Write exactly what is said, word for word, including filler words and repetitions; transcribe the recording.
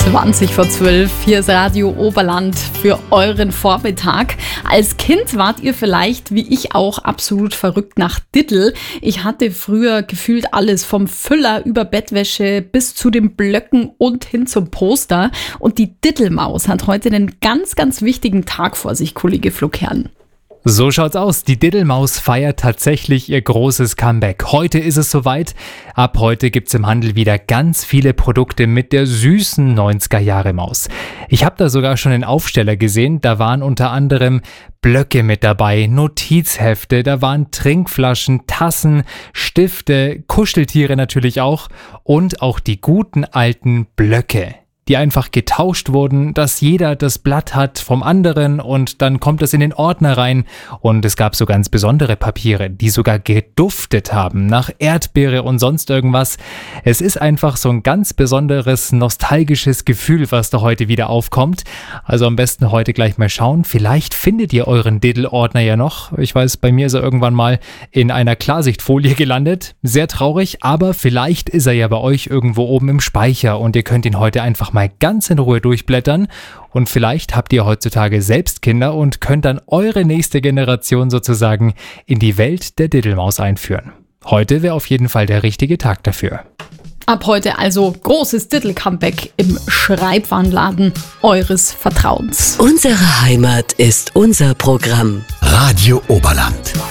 zwanzig vor zwölf, hier ist Radio Oberland für euren Vormittag. Als Kind wart ihr vielleicht, wie ich auch, absolut verrückt nach Diddle. Ich hatte früher gefühlt alles, vom Füller über Bettwäsche bis zu den Blöcken und hin zum Poster. Und die Diddlemaus hat heute einen ganz, ganz wichtigen Tag vor sich, Kollege Flugherrn. So schaut's aus. Die Diddlemaus feiert tatsächlich ihr großes Comeback. Heute ist es soweit. Ab heute gibt's im Handel wieder ganz viele Produkte mit der süßen neunziger-Jahre-Maus. Ich habe da sogar schon den Aufsteller gesehen. Da waren unter anderem Blöcke mit dabei, Notizhefte, da waren Trinkflaschen, Tassen, Stifte, Kuscheltiere natürlich auch und auch die guten alten Blöcke, die einfach getauscht wurden, dass jeder das Blatt hat vom anderen und dann kommt es in den Ordner rein. Und es gab so ganz besondere Papiere, die sogar geduftet haben nach Erdbeere und sonst irgendwas. Es ist einfach so ein ganz besonderes nostalgisches Gefühl, was da heute wieder aufkommt. Also am besten heute gleich mal schauen. Vielleicht findet ihr euren Diddle-Ordner ja noch. Ich weiß, bei mir ist er irgendwann mal in einer Klarsichtfolie gelandet. Sehr traurig, aber vielleicht ist er ja bei euch irgendwo oben im Speicher und ihr könnt ihn heute einfach mal ganz in Ruhe durchblättern und vielleicht habt ihr heutzutage selbst Kinder und könnt dann eure nächste Generation sozusagen in die Welt der Diddlemaus einführen. Heute wäre auf jeden Fall der richtige Tag dafür. Ab heute also großes Diddle-Comeback im Schreibwarenladen eures Vertrauens. Unsere Heimat ist unser Programm. Radio Oberland.